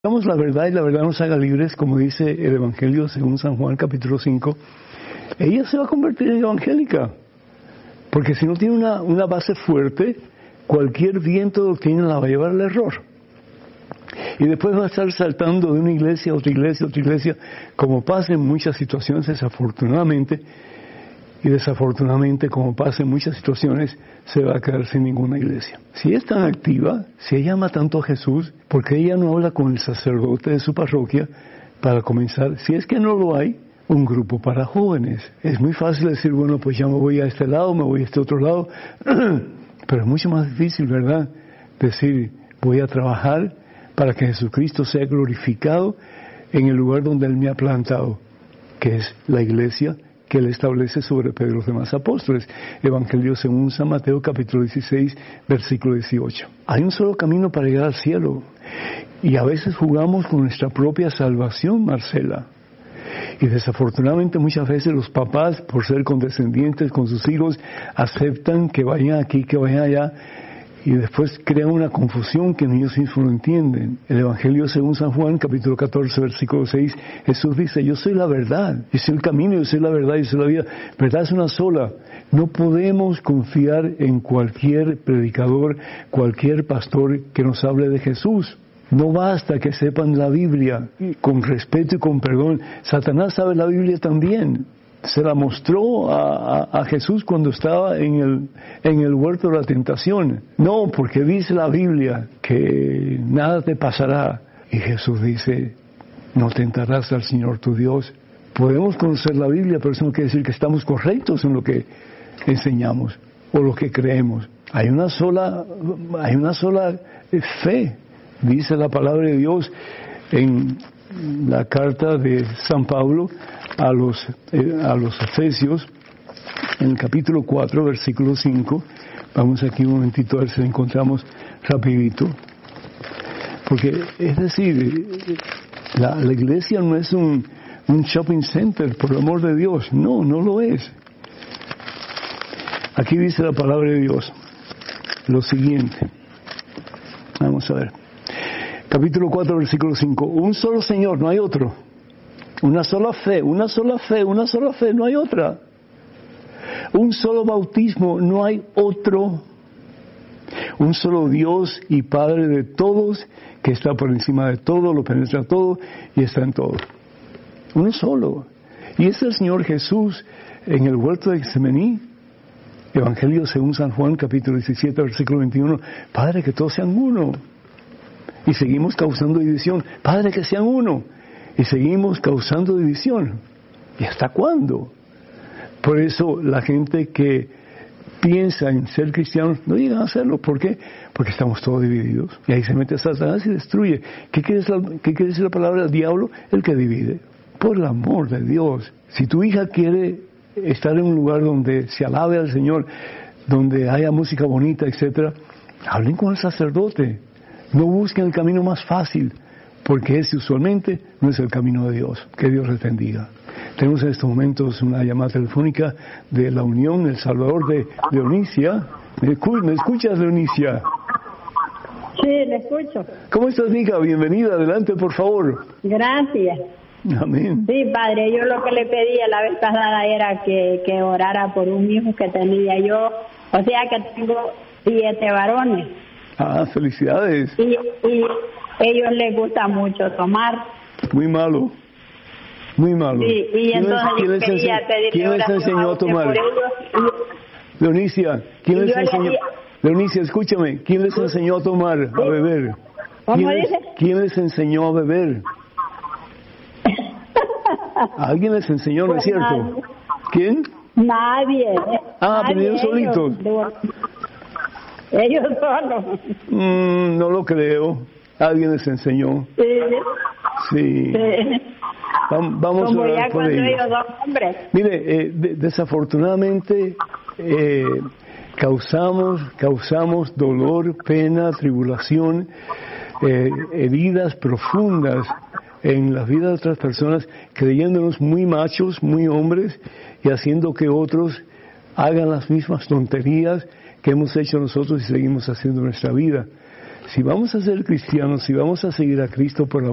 Digamos la verdad y la verdad nos haga libres, como dice el Evangelio según San Juan capítulo 5, ella se va a convertir en evangélica. Porque si no tiene una base fuerte, cualquier viento de doctrina la va a llevar al error. Y después va a estar saltando de una iglesia a otra iglesia, como pasa en muchas situaciones desafortunadamente. Y desafortunadamente, como pasa en muchas situaciones, se va a quedar sin ninguna iglesia. Si es tan activa, si ella ama tanto a Jesús, ¿por qué ella no habla con el sacerdote de su parroquia para comenzar? Si es que no lo hay, un grupo para jóvenes. Es muy fácil decir, bueno, pues ya me voy a este lado, me voy a este otro lado, pero es mucho más difícil, ¿verdad? Decir, voy a trabajar para que Jesucristo sea glorificado en el lugar donde Él me ha plantado, que es la iglesia que Él establece sobre Pedro y los demás apóstoles. Evangelio según San Mateo, capítulo 16, versículo 18. Hay un solo camino para llegar al cielo, y a veces jugamos con nuestra propia salvación, Marcela. Y desafortunadamente muchas veces los papás, por ser condescendientes con sus hijos, aceptan que vayan aquí, que vayan allá, y después crean una confusión que ellos mismos no entienden. El Evangelio según San Juan, capítulo 14, versículo 6, Jesús dice, yo soy la verdad, yo soy el camino, yo soy la verdad, yo soy la vida. Verdad es una sola. No podemos confiar en cualquier predicador, cualquier pastor que nos hable de Jesús. No basta que sepan la Biblia con respeto y con perdón. Satanás sabe la Biblia también. Se la mostró a Jesús cuando estaba en el huerto de la tentación. No, porque dice la Biblia que nada te pasará. Y Jesús dice, no tentarás al Señor tu Dios. Podemos conocer la Biblia, pero eso no quiere decir que estamos correctos en lo que enseñamos o lo que creemos. Hay una sola fe. Dice la palabra de Dios en la carta de San Pablo a los Efesios, en el capítulo 4, versículo 5. Vamos aquí un momentito a ver si lo encontramos rapidito. Porque, es decir, la iglesia no es un shopping center, por el amor de Dios. No lo es. Aquí dice la palabra de Dios lo siguiente. Vamos a ver. Capítulo 4, versículo 5. Un solo Señor, no hay otro. Una sola fe, no hay otra. Un solo bautismo, no hay otro. Un solo Dios y Padre de todos, que está por encima de todo, lo penetra todo y está en todo. Uno solo. Y es el Señor Jesús en el huerto de Getsemaní. Evangelio según San Juan, capítulo 17, versículo 21. Padre, que todos sean uno. Y seguimos causando división. Padre, que sean uno. Y seguimos causando división. ¿Y hasta cuándo? Por eso la gente que piensa en ser cristianos no llegan a hacerlo. ¿Por qué? Porque estamos todos divididos. Y ahí se mete Satanás y destruye. ¿Qué quiere decir la palabra del diablo? El que divide. Por el amor de Dios. Si tu hija quiere estar en un lugar donde se alabe al Señor, donde haya música bonita, etc., hablen con el sacerdote. No busquen el camino más fácil, porque ese usualmente no es el camino de Dios. Que Dios les bendiga. Tenemos en estos momentos una llamada telefónica de la Unión El Salvador de Leonicia. ¿Me escuchas, Leonicia? Sí, le escucho. ¿Cómo estás, hija? Bienvenida, adelante, por favor. Gracias. Amén. Sí, padre, yo lo que le pedía la vez pasada era que orara por un hijo que tenía yo, o sea que tengo 7 varones. Ah, felicidades. Y ellos les gusta mucho tomar. Muy malo. Muy malo. Sí, y entonces yo quería pedirle ¿quién les enseñó a tomar? Leonicia, ¿quién les enseñó? Leonicia, escúchame, ¿quién les enseñó a tomar, a beber? ¿Cómo dice? ¿Quién les enseñó a beber? ¿Alguien les enseñó, no es cierto? ¿Quién? Nadie. Aprendieron solitos. Ellos solos. No lo creo. Alguien les enseñó. Sí. Vamos como a orar ya por cuando ellos. ellos son hombres. Mire, desafortunadamente causamos dolor, pena, tribulación, heridas profundas en las vidas de otras personas, creyéndonos muy machos, muy hombres, y haciendo que otros hagan las mismas tonterías que hemos hecho nosotros y seguimos haciendo en nuestra vida. Si vamos a ser cristianos, si vamos a seguir a Cristo por la